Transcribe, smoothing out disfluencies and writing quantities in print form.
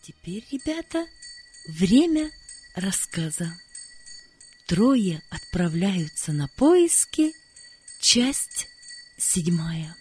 теперь, ребята, время рассказа. Трое отправляются на поиски, часть 7.